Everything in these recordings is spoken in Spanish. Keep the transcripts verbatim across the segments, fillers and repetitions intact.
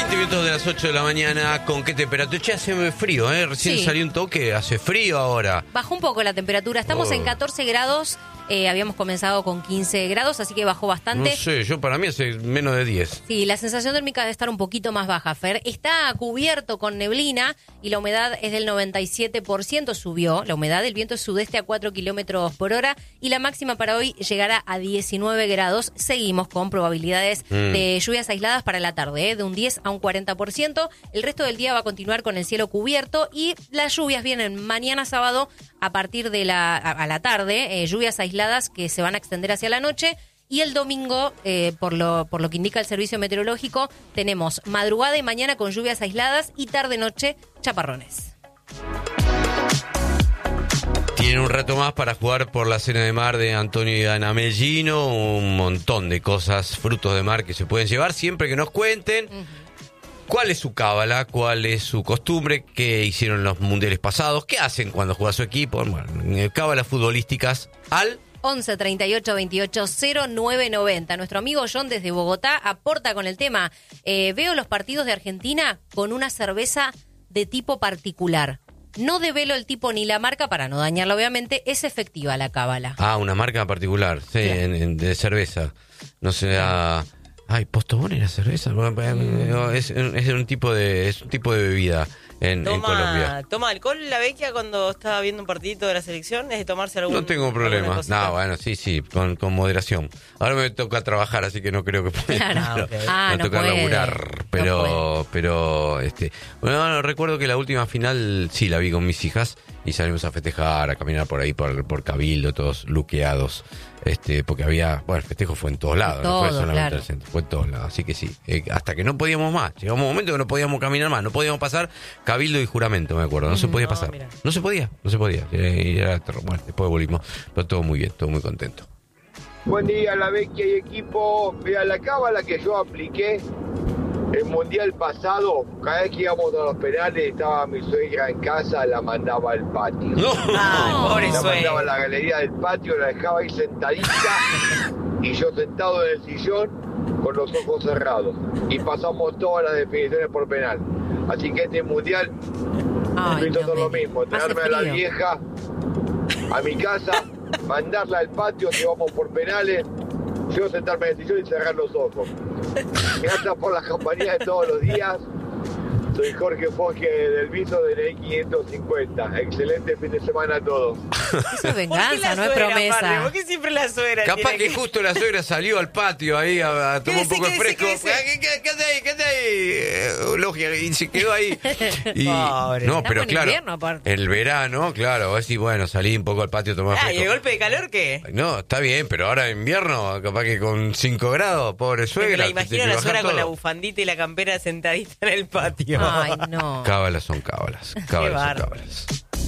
siete minutos de las ocho de la mañana. ¿Con qué temperatura? Che, hace frío, ¿eh? Recién Sí. salió un toque, hace frío ahora. Bajó un poco la temperatura. Estamos Oh. en catorce grados. Eh, habíamos comenzado con quince grados, así que bajó bastante. No sé, yo para mí hace menos de diez. Sí, la sensación térmica debe estar un poquito más baja, Fer. Está cubierto con neblina y la humedad es del noventa y siete por ciento, subió la humedad. El viento es sudeste a cuatro kilómetros por hora y la máxima para hoy llegará a diecinueve grados. Seguimos con probabilidades Mm. de lluvias aisladas para la tarde, ¿eh? de un diez a un cuarenta por ciento. El resto del día va a continuar con el cielo cubierto y las lluvias vienen mañana sábado a partir de la, a, a la tarde, eh, lluvias aisladas que se van a extender hacia la noche. Y el domingo, eh, por lo por lo que indica el servicio meteorológico, tenemos madrugada y mañana con lluvias aisladas y tarde-noche chaparrones. Tiene un rato más para jugar por la cena de mar de Antonio y Ana Mellino. Un montón de cosas, frutos de mar que se pueden llevar siempre que nos cuenten. Uh-huh. ¿Cuál es su cábala? ¿Cuál es su costumbre? ¿Qué hicieron en los mundiales pasados? ¿Qué hacen cuando juega su equipo? Bueno, cábalas futbolísticas al... once treinta y ocho veintiocho cero nueve noventa. Nuestro amigo John desde Bogotá aporta con el tema. Eh, veo los partidos de Argentina con una cerveza de tipo particular. No develo el tipo ni la marca para no dañarla, obviamente. Es efectiva la cábala. Ah, una marca particular, sí, en, en, de cerveza. No sea... Ay, Postobón era cerveza. Mm. Es, es un tipo de es un tipo de bebida en, Toma, en Colombia. ¿Toma alcohol la Vecchia cuando estaba viendo un partidito de la selección? ¿Es de tomarse algún? No tengo problema. No, bueno, sí, sí, con, con moderación. Ahora me toca trabajar, así que no creo que pueda. Claro. No, okay. Ah, me no toca puede. laburar, pero, No pero, este, bueno, no, recuerdo que la última final sí la vi con mis hijas y salimos a festejar, a caminar por ahí por, por Cabildo, todos luqueados. Este, porque había, bueno, el festejo fue en todos lados, Todo, no fue solamente claro. en el centro, fue en todos lados, así que sí, eh, hasta que no podíamos más, llegamos un momento que no podíamos caminar más, no podíamos pasar Cabildo y Juramento, me acuerdo, no se podía no, pasar, mira. no se podía, no se podía, y era terror. Bueno, después volvimos, pero todo muy bien, todo muy contento. Buen día, la Vecchia y equipo. Mira, la cábala que yo apliqué el mundial pasado, cada vez que íbamos a los penales, estaba mi suegra en casa, la mandaba al patio. No, Ay, pobre La mandaba a suegra. la galería del patio, la dejaba ahí sentadita y yo sentado en el sillón con los ojos cerrados. Y pasamos todas las definiciones por penal. Así que este mundial Ay, pienso no hacer lo me- mismo, hace traerme a la frío. vieja a mi casa, mandarla al patio si vamos por penales, yo sentarme en el sillón y cerrar los ojos. Gracias por la compañía de todos los días. Soy Jorge Fosque del Viso de N I quinientos cincuenta. Excelente fin de semana a todos. Eso es ¿Por qué venganza, la no es suegra, promesa. padre? ¿Por qué siempre la suegra? capaz tiene que justo la suegra salió al patio ahí a, a tomar un ¿Qué poco de dice, fresco. qué dice, qué dice? ¿Qué, qué, qué hace ahí? ¿Qué hace ahí? Eh, Logia, y se quedó ahí. Y, Pobre. no, Estamos pero en claro, invierno, aparte. el verano, claro, así bueno, salí un poco al patio a tomar Ah, ¿y fresco. el golpe de calor qué? No, está bien, pero ahora en invierno, capaz que con cinco grados, pobre Me suegra. la te imagino tiene a que la bajar suegra con la todo. bufandita y la campera sentadita en el patio. Ay, no. Cábalas son cábalas. Cábalas son bárbaro. cábalas.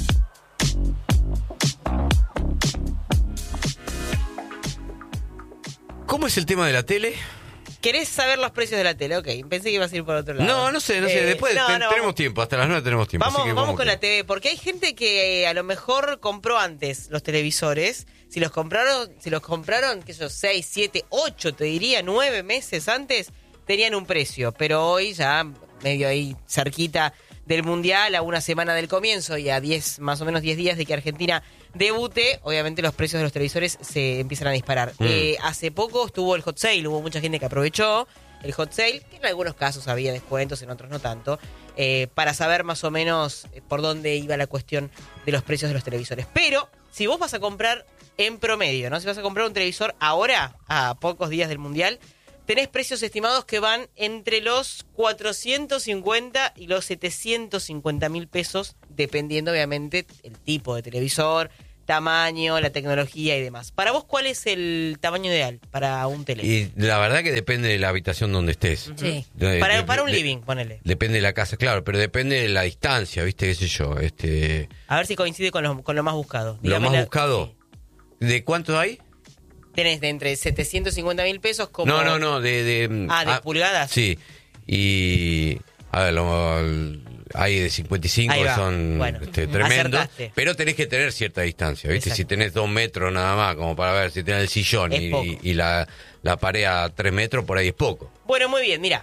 ¿Cómo es el tema de la tele? ¿Querés saber los precios de la tele? Ok, pensé que ibas a ir por otro lado. No, no sé, no sé. Eh, Después no, te- no, tenemos vamos- tiempo, hasta las nueve tenemos tiempo. Vamos, así que vamos como con que- la T V, porque hay gente que eh, a lo mejor compró antes los televisores. Si los compraron, si los compraron, qué sé yo, seis, siete, ocho, te diría, nueve meses antes, tenían un precio. Pero hoy ya medio ahí cerquita del Mundial, a una semana del comienzo y a diez, más o menos diez días de que Argentina debute, obviamente los precios de los televisores se empiezan a disparar. Mm. Eh, hace poco estuvo el hot sale, hubo mucha gente que aprovechó el hot sale, que en algunos casos había descuentos, en otros no tanto, eh, para saber más o menos eh, por dónde iba la cuestión de los precios de los televisores. Pero si vos vas a comprar en promedio, ¿no? Si vas a comprar un televisor ahora, a pocos días del Mundial, tenés precios estimados que van entre los cuatrocientos cincuenta y los setecientos cincuenta mil pesos, dependiendo obviamente el tipo de televisor, tamaño, la tecnología y demás. Para vos, ¿cuál es el tamaño ideal para un tele? Y la verdad que depende de la habitación donde estés. Sí. De- para, de- para un de- living, ponele. Depende de la casa, claro, pero depende de la distancia, ¿viste? ¿Qué sé yo? Este, A ver si coincide con lo, con lo más buscado. lo Dígame más la- buscado. sí. ¿De cuánto hay? Tenés de entre setecientos cincuenta mil pesos como... No, no, no, de... de Ah, ¿de pulgadas? Sí. Y... A ver, lo- hay de cincuenta y cinco Ahí que va. son Bueno, este, tremendos, acertaste. pero tenés que tener cierta distancia, ¿viste? Exacto. Si tenés dos metros nada más, como para ver si tenés el sillón Es y, poco. y- y la, la pared a tres metros, por ahí es poco. Bueno, muy bien, mira.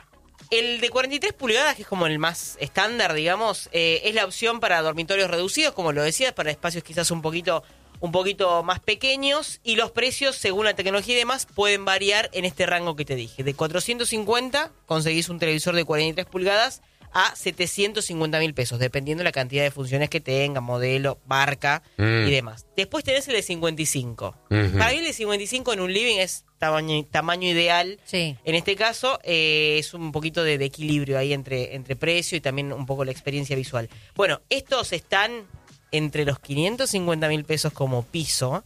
El de cuarenta y tres pulgadas, que es como el más estándar, digamos, eh, es la opción para dormitorios reducidos, como lo decías, para espacios quizás un poquito, un poquito más pequeños, y los precios, según la tecnología y demás, pueden variar en este rango que te dije. De cuatrocientos cincuenta conseguís un televisor de cuarenta y tres pulgadas a setecientos cincuenta mil pesos, dependiendo de la cantidad de funciones que tenga, modelo, marca Mm. y demás. Después tenés el de cincuenta y cinco. Ujú. Para mí el de cincuenta y cinco en un living es tamaño, tamaño ideal. Sí. En este caso eh, es un poquito de, de equilibrio ahí entre, entre precio y también un poco la experiencia visual. Bueno, estos están entre los quinientos cincuenta mil pesos como piso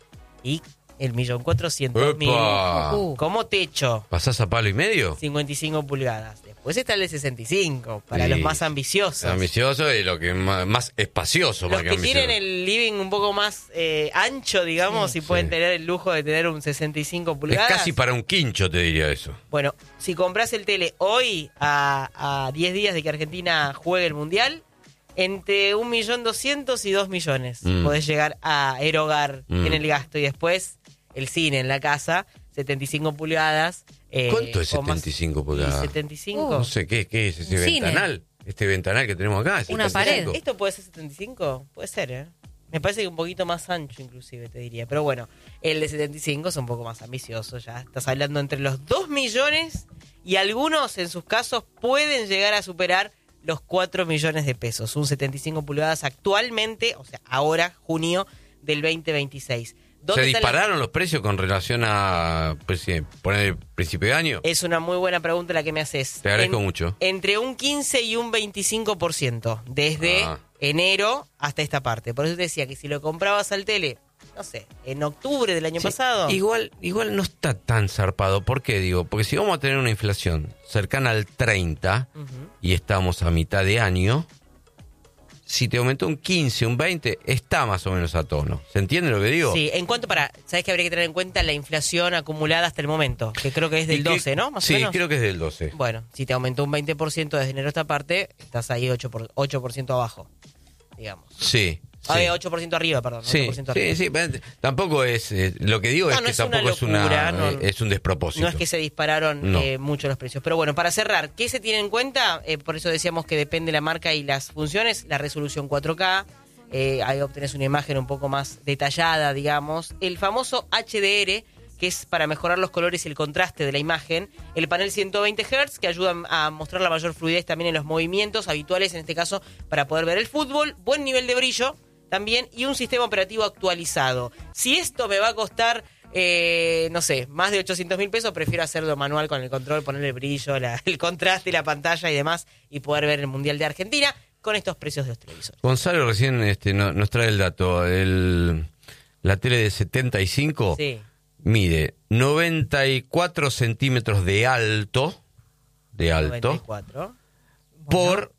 y el millón cuatrocientos mil ¡Epa! Uh. como techo. ¿Pasás a palo y medio? cincuenta y cinco pulgadas. Después está el de sesenta y cinco, para Sí. los más ambiciosos. Ambicioso y lo que más, más espacioso. Los más que ambicioso. tienen el living un poco más eh, ancho, digamos, Sí. y pueden Sí. tener el lujo de tener un sesenta y cinco Es pulgadas. casi para un quincho, te diría eso. Bueno, si compras el tele hoy, a, a diez días de que Argentina juegue el Mundial, entre un millón doscientos y dos millones Mm. podés llegar a erogar Mm. en el gasto. Y después el cine en la casa, setenta y cinco pulgadas. eh, ¿Cuánto es o más- setenta y cinco y pulgadas? setenta y cinco. No sé, ¿qué, qué es ese Un cine. ventanal? Este ventanal que tenemos acá. ¿es Una setenta y cinco? pared. ¿Esto puede ser setenta y cinco? Puede ser, ¿eh? Me parece que un poquito más ancho inclusive, te diría. Pero bueno, el de setenta y cinco es un poco más ambicioso ya. Estás hablando entre los dos millones y algunos en sus casos pueden llegar a superar los cuatro millones de pesos. Un setenta y cinco pulgadas actualmente, o sea, ahora, junio del veinte veintiséis. ¿Se ¿Dónde están las- dispararon los precios con relación a pues, sí, poner el principio de año? Es una muy buena pregunta la que me haces. Te agradezco mucho. Entre un quince y un veinticinco por ciento desde Ah. enero hasta esta parte. Por eso te decía que si lo comprabas al tele, no sé, en octubre del año Sí, pasado. Igual, igual no está tan zarpado. ¿Por qué digo? Porque si vamos a tener una inflación cercana al treinta Ujú. y estamos a mitad de año, si te aumentó un quince, un veinte, está más o menos a tono. ¿Se entiende lo que digo? Sí, en cuanto para, ¿sabes que habría que tener en cuenta la inflación acumulada hasta el momento? Que creo que es del Y que- doce, ¿no? Más sí, o menos. creo que es del doce. Bueno, si te aumentó un veinte por ciento desde enero a esta parte, estás ahí ocho por, ocho por ciento abajo, digamos. Sí. Ah, sí. eh, ocho por ciento arriba, perdón. Sí, ocho por ciento arriba. sí, sí, pero tampoco es, eh, lo que digo No, es no que es una tampoco es locura, una, no. eh, es un despropósito. No es que se dispararon No. eh, mucho los precios. Pero bueno, para cerrar, ¿qué se tiene en cuenta? Eh, por eso decíamos que depende la marca y las funciones. La resolución cuatro K, eh, ahí obtenés una imagen un poco más detallada, digamos. El famoso H D R, que es para mejorar los colores y el contraste de la imagen. El panel ciento veinte hertz, que ayuda a mostrar la mayor fluidez también en los movimientos habituales, en este caso, para poder ver el fútbol. Buen nivel de brillo también, y un sistema operativo actualizado. Si esto me va a costar, eh, no sé, más de ochocientos mil pesos, prefiero hacerlo manual con el control, ponerle el brillo, la- el contraste, la pantalla y demás, y poder ver el Mundial de Argentina con estos precios de los televisores. Gonzalo recién este, no- nos trae el dato. El, la tele de setenta y cinco Sí. mide noventa y cuatro centímetros de alto, de alto, noventa y cuatro. por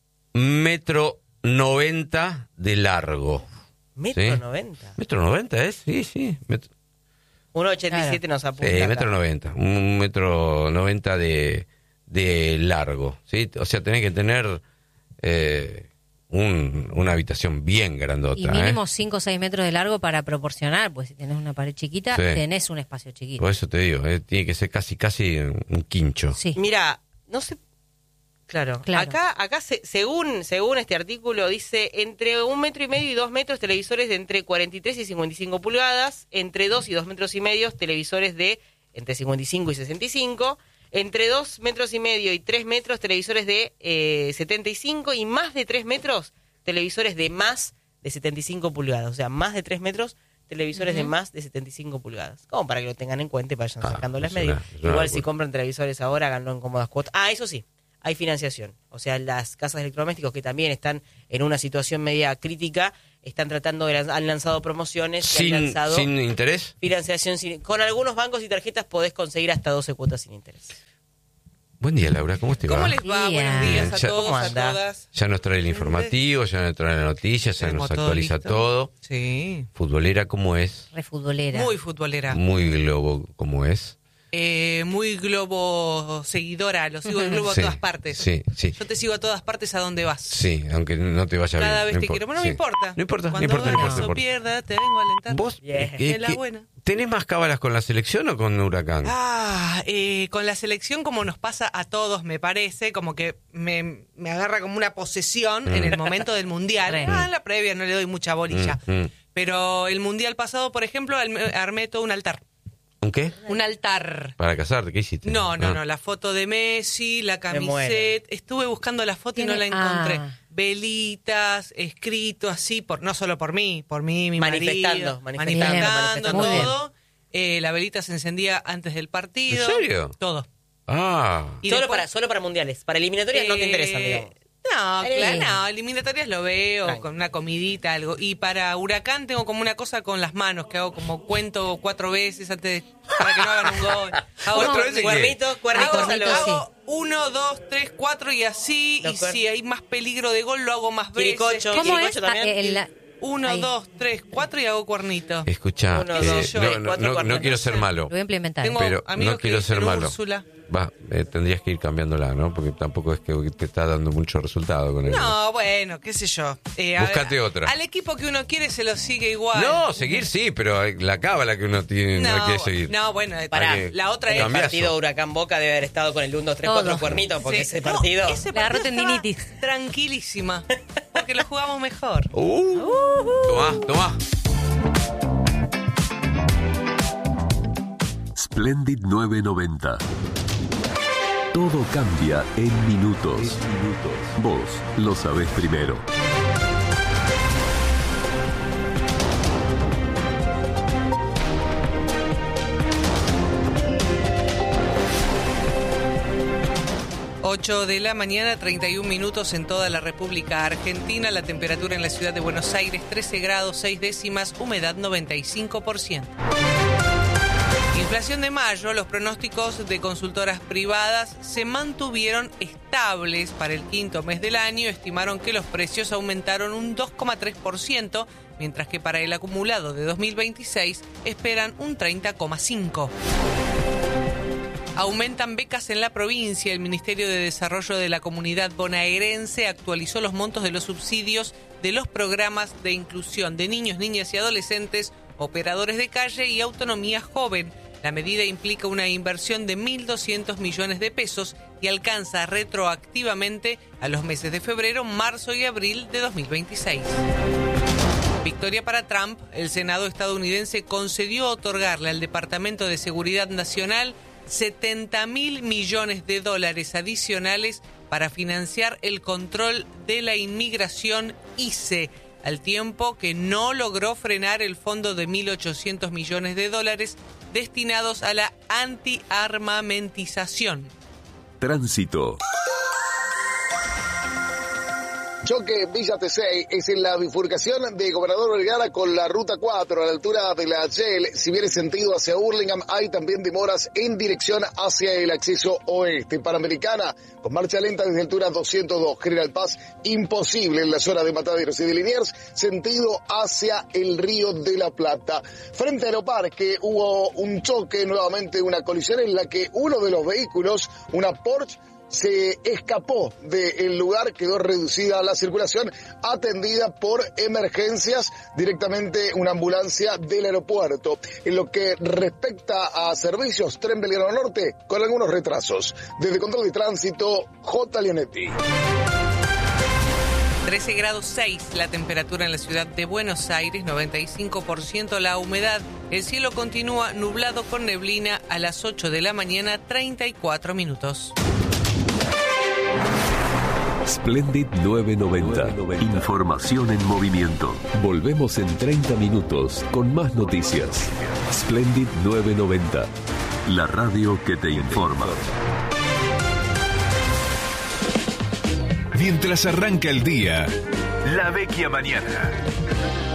metro noventa de largo. Metro Sí. noventa. ¿Metro noventa es? Sí, sí. Metro, uno ochenta y siete nos sí, apunta. acá. metro noventa. Un metro noventa de, de largo. ¿Sí? O sea, tenés que tener eh, un- una habitación bien grandota. Y ¿eh? mínimo cinco o seis metros de largo para proporcionar, pues si tenés una pared chiquita, Sí. tenés un espacio chiquito. Por eso te digo, eh, tiene que ser casi casi un quincho. Sí. Mira, no sé. Claro. Claro. Acá, acá se- según, según este artículo, dice entre un metro y medio y dos metros televisores de entre cuarenta y tres y cincuenta y cinco pulgadas, entre dos y dos metros y medio televisores de entre cincuenta y cinco y sesenta y cinco, entre dos metros y medio y tres metros televisores de eh, setenta y cinco y más de tres metros televisores de más de setenta y cinco pulgadas. O sea, más de tres metros televisores de más de setenta y cinco pulgadas. Como para que lo tengan en cuenta y vayan Ah, sacando las es una- medidas. es una Igual si locura. compran televisores ahora, háganlo en cómodas cuotas. Ah, eso sí, hay financiación. O sea, las casas de electrodomésticos que también están en una situación media crítica, están tratando de, han lanzado promociones, y Sin, han lanzado sin interés. financiación. Sin, con algunos bancos y tarjetas podés conseguir hasta doce cuotas sin interés. Buen día, Laura, ¿cómo te ¿Cómo va? les va? Bien. Buenos días a Ya- todos, ¿Cómo a anda? todas. Ya nos trae el informativo, ya nos trae la noticia, ya ¿Tenemos nos todo actualiza listo? todo. Sí. Futbolera como es, Re futbolera. Muy futbolera. muy globo como es. eh, muy globo seguidora, lo sigo el globo Sí, a todas partes. sí, sí. Yo te sigo a todas partes a donde vas. Sí, aunque no te vaya bien. Cada vez no te importa. quiero. Bueno, no Sí. me importa. No importa, no Cuando importa, no ganes importa, no o importa. pierdas, te vengo a alentar. ¿Vos Bien. eh, De la qué- buena. tenés más cábalas con la selección o con Huracán? Ah, eh, con la selección, como nos pasa a todos, me parece, como que me, me agarra como una posesión Mm. en el momento del Mundial. Re. Ah, en la previa no le doy mucha bolilla. Mm, mm. Pero el Mundial pasado, por ejemplo, armé armé todo un altar. ¿Un qué? Un altar. ¿Para casarte? ¿Qué hiciste? No, no, Ah. no, la foto de Messi, la muero. camiseta. Estuve buscando la foto y no la Tiene- encontré. ah. Velitas, escrito así, por no solo por mí, por mí, mi Manifestando, marido. manifestando, Manifestando, Muy bien. todo. Eh, la velita se encendía antes del partido. ¿En serio? Todo. Ah. Y solo, después- para, solo para mundiales. Para eliminatorias no te Eh, interesan, digamos. No, Eh. claro, no, eliminatorias lo veo, Tranqui. con una comidita, algo. Y para Huracán tengo como una cosa con las manos, que hago como cuento cuatro veces antes de, para que no hagan un gol. Hago ¿Cuatro como- veces qué? Cuernito, cuernito, Hago, cuernito, saludos. hago uno, dos, tres, cuatro y así. Los y cuer- si hay más peligro de gol, lo hago más veces. Quiricocho. ¿Cómo Quiricocho es? Ah, también. eh, la- Uno, Ahí. dos, tres, cuatro y hago cuernito. Escucha, Uno, eh, dos, no, tres, no, cuatro no- cuartos. no quiero ser malo, Lo voy a implementar. Tengo pero amigos no que quiero ser dicen malo. Úrsula. Va, eh, tendrías que ir cambiándola, ¿no? Porque tampoco es que te está dando mucho resultado con eso. No, bueno, qué sé yo. Eh, a- Búscate otra. Al equipo que uno quiere se lo sigue igual. No, seguir sí, pero la cábala que uno tiene no, quiere seguir. no, bueno, eh, Pará, que- la otra es... El Cambiazo. partido Huracán Boca debe haber estado con el uno, dos, tres, Todo. cuatro cuernitos, porque Sí. ese No, partido... ese Le agarró partido estaba tendinitis. tranquilísima, porque lo jugamos mejor. Uh, tomá, tomá. Splendid novecientos noventa. Todo cambia en minutos. Vos lo sabés primero. ocho de la mañana, treinta y un minutos en toda la República Argentina. La temperatura en la ciudad de Buenos Aires, trece grados, seis décimas, humedad noventa y cinco por ciento. Inflación de mayo, los pronósticos de consultoras privadas se mantuvieron estables para el quinto mes del año. Estimaron que los precios aumentaron un dos coma tres por ciento, mientras que para el acumulado de dos mil veintiséis esperan un treinta coma cinco por ciento. Aumentan becas en la provincia. El Ministerio de Desarrollo de la Comunidad Bonaerense actualizó los montos de los subsidios de los programas de inclusión de niños, niñas y adolescentes, operadores de calle y autonomía joven. La medida implica una inversión de mil doscientos millones de pesos y alcanza retroactivamente a los meses de febrero, marzo y abril de dos mil veintiséis. Victoria para Trump. El Senado estadounidense concedió otorgarle al Departamento de Seguridad Nacional setenta mil millones de dólares adicionales para financiar el control de la inmigración I C E, al tiempo que no logró frenar el fondo de mil ochocientos millones de dólares destinados a la antiarmamentización. Tránsito. Choque Villa Tesey es en la bifurcación de Gobernador Vergara con la ruta cuatro a la altura de la Shell. Si viene sentido hacia Hurlingham, hay también demoras en dirección hacia el acceso oeste. Panamericana, con marcha lenta desde altura doscientos dos. General Paz, imposible en la zona de Mataderos y de Liniers, sentido hacia el Río de la Plata. Frente a Aeroparque hubo un choque, nuevamente una colisión en la que uno de los vehículos, una Porsche, se escapó del lugar, quedó reducida la circulación, atendida por emergencias, directamente una ambulancia del aeropuerto. En lo que respecta a servicios, Tren Belgrano Norte, con algunos retrasos. Desde Control de Tránsito, J. Leonetti. trece grados seis la temperatura en la ciudad de Buenos Aires, noventa y cinco por ciento la humedad. El cielo continúa nublado con neblina a las ocho de la mañana, treinta y cuatro minutos. Splendid novecientos noventa. Información en movimiento. Volvemos en treinta minutos con más noticias. Splendid novecientos noventa. La radio que te informa. Mientras arranca el día, La Vecchia Mañana.